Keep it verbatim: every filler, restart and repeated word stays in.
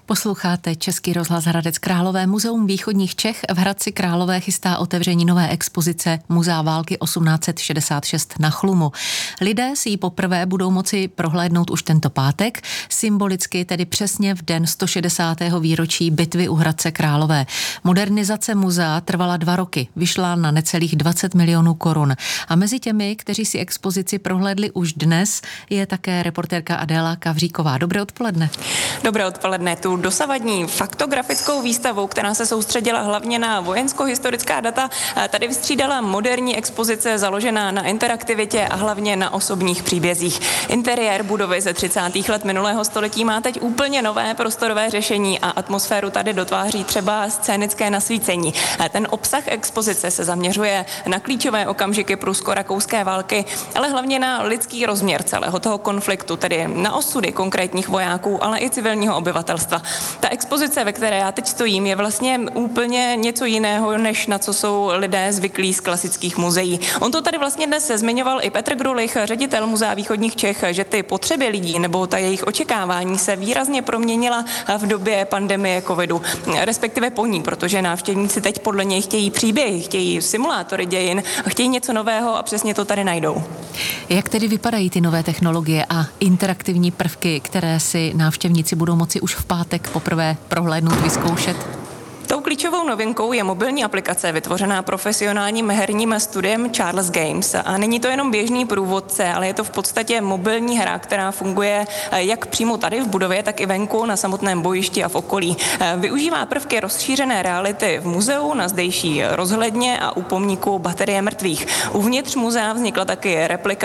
Posloucháte Český rozhlas Hradec Králové. Muzeum východních Čech v Hradci Králové chystá otevření nové expozice Muzea války osmnáct set šedesát šest na Chlumu. Lidé si ji poprvé budou moci prohlédnout už tento pátek, symbolicky tedy přesně v den sto šedesátého výročí bitvy u Hradce Králové. Modernizace muzea trvala dva roky, vyšla na necelých dvacet milionů korun. A mezi těmi, kteří si expozici prohlédli už dnes, je také reportérka Adéla Kavříková. Dobré odpoledne. Dobré odpoledne. Tu dosavadní faktografickou výstavu, která se soustředila hlavně na vojensko-historická data, tady vystřídala moderní expozice založená na interaktivitě a hlavně na osobních příbězích. Interiér budovy ze třicátých let minulého století má teď úplně nové prostorové řešení a atmosféru tady dotváří třeba scénické nasvícení. Ten obsah expozice se zaměřuje na klíčové okamžiky prusko-rakouské války, ale hlavně na lidský rozměr celého toho konfliktu, tedy na osudy konkrétních vojáků, ale i civilního obyvatelstva. Ta expozice, ve které já teď stojím, je vlastně úplně něco jiného, než na co jsou lidé zvyklí z klasických muzeí. On to tady vlastně dnes zmiňoval i Petr Grulich, ředitel Muzea východních Čech, že ty potřeby lidí nebo ta jejich očekávání se výrazně proměnila v době pandemie covidu, respektive po ní, protože návštěvníci teď podle něj chtějí příběhy, chtějí simulátory dějin, chtějí něco nového a přesně to tady najdou. Jak tedy vypadají ty nové technologie a interaktivní prvky, které si návštěvníci budou moci už v pátek poprvé prohlédnout, vyzkoušet? Tou klíčovou novinkou je mobilní aplikace vytvořená profesionálním herním studiem Charles Games. A není to jenom běžný průvodce, ale je to v podstatě mobilní hra, která funguje jak přímo tady v budově, tak i venku na samotném bojišti a v okolí. Využívá prvky rozšířené reality v muzeu, na zdejší rozhledně a u pomníku baterie mrtvých. Uvnitř muzea vznikla taky replika